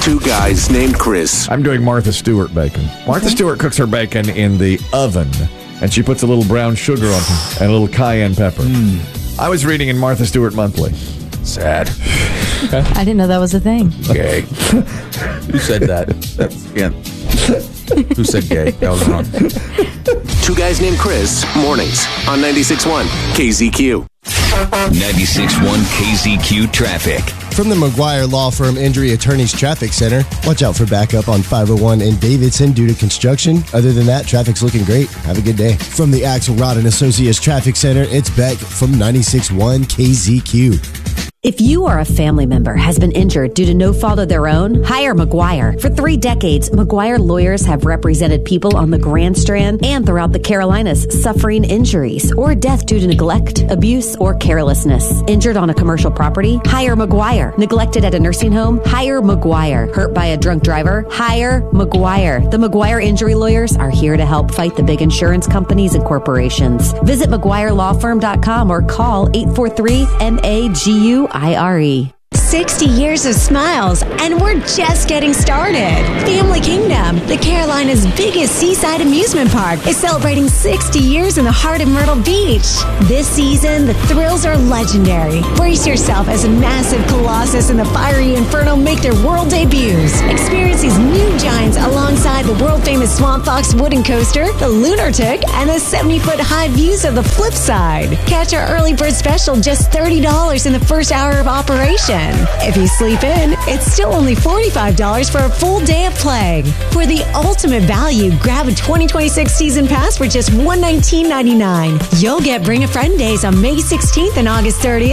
Two guys named Chris. I'm doing Martha Stewart bacon. Martha Stewart cooks her bacon in the oven, and she puts a little brown sugar on it and a little cayenne pepper. I was reading in Martha Stewart Monthly. Sad. I didn't know that was a thing. Gay. Who said that? Who said gay? That was wrong. Two guys named Chris. Mornings on 96.1 KZQ. 96.1 KZQ Traffic. From the McGuire Law Firm Injury Attorneys Traffic Center, watch out for backup on 501 in Davidson due to construction. Other than that, traffic's looking great. Have a good day. From the Axelrod and Associates Traffic Center, it's Beck from 96.1 KZQ. If you or a family member has been injured due to no fault of their own, hire McGuire. For 3 decades, McGuire lawyers have represented people on the Grand Strand and throughout the Carolinas suffering injuries or death due to neglect, abuse, or carelessness. Injured on a commercial property? Hire McGuire. Neglected at a nursing home? Hire McGuire. Hurt by a drunk driver? Hire McGuire. The McGuire injury lawyers are here to help fight the big insurance companies and corporations. Visit McGuireLawFirm.com or call 843-MAGUIRE. 60 years of smiles, and we're just getting started. Family Kingdom, the Carolinas' biggest seaside amusement park, is celebrating 60 years in the heart of Myrtle Beach. This season, the thrills are legendary. Brace yourself as a massive Colossus and the fiery Inferno make their world debuts. Experience these new giants alongside the world-famous Swamp Fox wooden coaster, the Lunar Tick, and the 70-foot high views of the flip side. Catch our early bird special, just $30 in the first hour of operation. If you sleep in, it's still only $45 for a full day of play. For the ultimate value, grab a 2026 season pass for just $119.99. You'll get Bring a Friend days on May 16th and August 30th.